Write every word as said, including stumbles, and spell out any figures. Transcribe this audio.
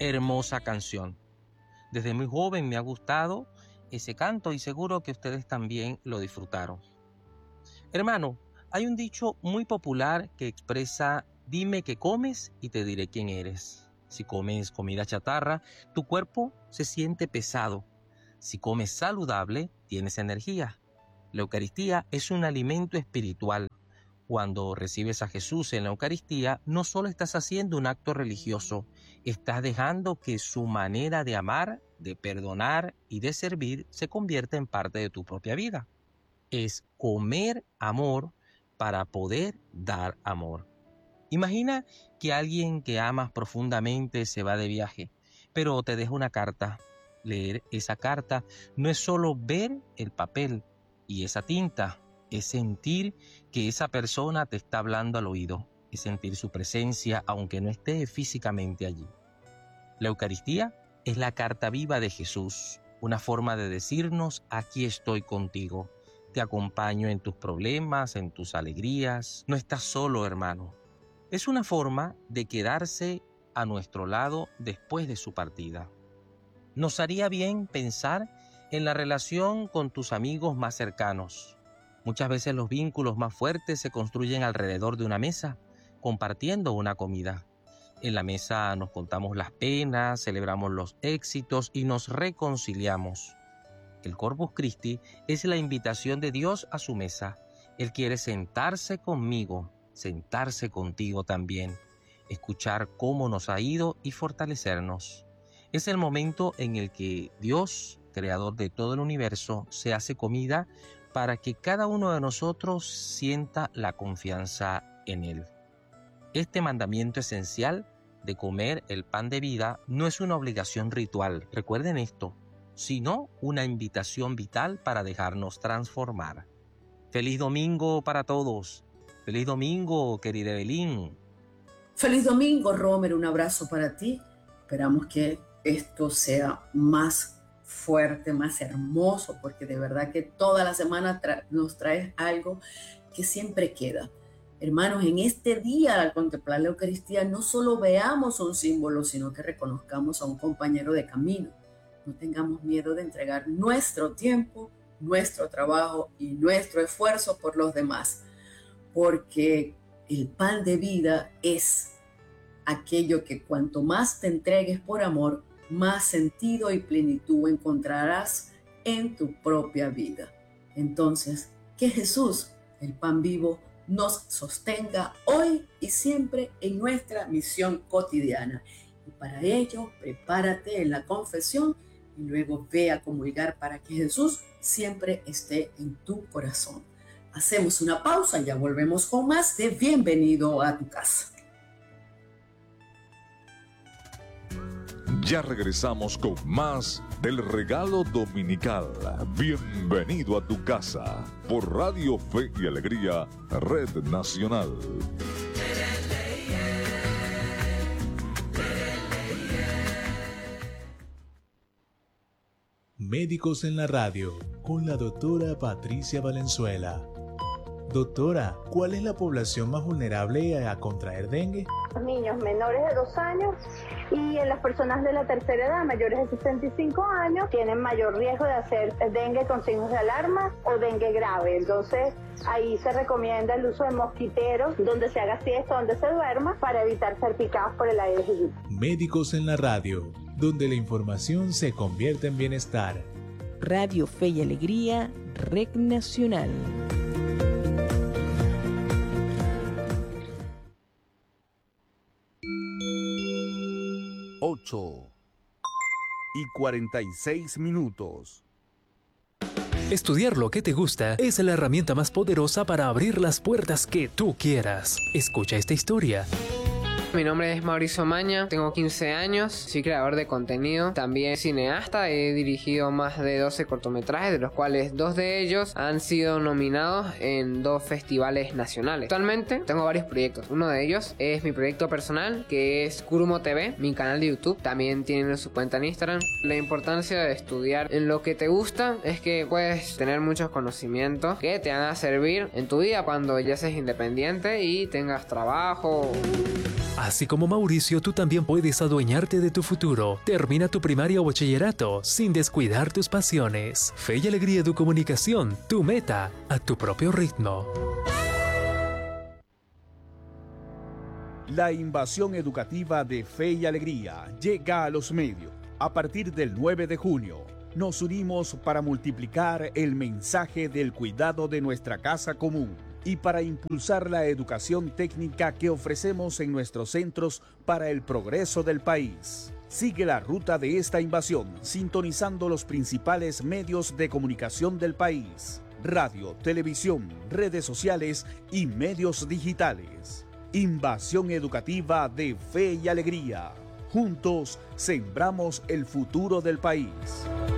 hermosa canción. Desde muy joven me ha gustado ese canto y seguro que ustedes también lo disfrutaron. Hermano, hay un dicho muy popular que expresa: dime qué comes y te diré quién eres. Si comes comida chatarra, tu cuerpo se siente pesado. Si comes saludable, tienes energía. La Eucaristía es un alimento espiritual. Cuando recibes a Jesús en la Eucaristía, no solo estás haciendo un acto religioso, estás dejando que su manera de amar, de perdonar y de servir se convierta en parte de tu propia vida. Es comer amor para poder dar amor. Imagina que alguien que amas profundamente se va de viaje, pero te deja una carta. Leer esa carta no es solo ver el papel y esa tinta, es sentir que esa persona te está hablando al oído, es sentir su presencia aunque no esté físicamente allí. La Eucaristía es la carta viva de Jesús, una forma de decirnos: aquí estoy contigo, te acompaño en tus problemas, en tus alegrías, no estás solo, hermano. Es una forma de quedarse a nuestro lado después de su partida. Nos haría bien pensar en la relación con tus amigos más cercanos. Muchas veces los vínculos más fuertes se construyen alrededor de una mesa, compartiendo una comida. En la mesa nos contamos las penas, celebramos los éxitos y nos reconciliamos. El Corpus Christi es la invitación de Dios a su mesa. Él quiere sentarse conmigo, sentarse contigo también, escuchar cómo nos ha ido y fortalecernos. Es el momento en el que Dios, creador de todo el universo, se hace comida para que cada uno de nosotros sienta la confianza en Él. Este mandamiento esencial de comer el pan de vida no es una obligación ritual, recuerden esto, sino una invitación vital para dejarnos transformar. ¡Feliz domingo para todos! ¡Feliz domingo, querida Evelyn! ¡Feliz domingo, Romer! Un abrazo para ti. Esperamos que esto sea más fuerte, más hermoso, porque de verdad que toda la semana tra- nos traes algo que siempre queda. Hermanos, en este día, al contemplar la Eucaristía, no solo veamos un símbolo, sino que reconozcamos a un compañero de camino. No tengamos miedo de entregar nuestro tiempo, nuestro trabajo y nuestro esfuerzo por los demás, porque el pan de vida es aquello que cuanto más te entregues por amor, más sentido y plenitud encontrarás en tu propia vida. Entonces, que Jesús, el pan vivo, nos sostenga hoy y siempre en nuestra misión cotidiana. Y para ello, prepárate en la confesión y luego ve a comulgar para que Jesús siempre esté en tu corazón. Hacemos una pausa y ya volvemos con más de Bienvenido a tu casa. Ya regresamos con más del regalo dominical. Bienvenido a tu casa por Radio Fe y Alegría, Red Nacional. Médicos en la Radio, con la doctora Patricia Valenzuela. Doctora, ¿cuál es la población más vulnerable a contraer dengue? Los niños menores de dos años y en las personas de la tercera edad, mayores de sesenta y cinco años, tienen mayor riesgo de hacer dengue con signos de alarma o dengue grave. Entonces, ahí se recomienda el uso de mosquiteros, donde se haga siesta, donde se duerma, para evitar ser picados por el aire. Médicos en la Radio, donde la información se convierte en bienestar. Radio Fe y Alegría, Red Nacional. ocho y cuarenta y seis minutos. Estudiar lo que te gusta es la herramienta más poderosa para abrir las puertas que tú quieras. Escucha esta historia. Mi nombre es Mauricio Maña, tengo quince años, soy creador de contenido, también cineasta, he dirigido más de doce cortometrajes, de los cuales dos de ellos han sido nominados en dos festivales nacionales. Actualmente tengo varios proyectos, uno de ellos es mi proyecto personal, que es Kurumo T V, mi canal de YouTube, también tiene su cuenta en Instagram. La importancia de estudiar en lo que te gusta es que puedes tener muchos conocimientos que te van a servir en tu vida cuando ya seas independiente y tengas trabajo. Así como Mauricio, tú también puedes adueñarte de tu futuro. Termina tu primaria o bachillerato sin descuidar tus pasiones. Fe y Alegría Educomunicación, tu meta a tu propio ritmo. La invasión educativa de Fe y Alegría llega a los medios. A partir del nueve de junio, nos unimos para multiplicar el mensaje del cuidado de nuestra casa común y para impulsar la educación técnica que ofrecemos en nuestros centros para el progreso del país. Sigue la ruta de esta invasión sintonizando los principales medios de comunicación del país: radio, televisión, redes sociales y medios digitales. Invasión educativa de Fe y Alegría. Juntos sembramos el futuro del país.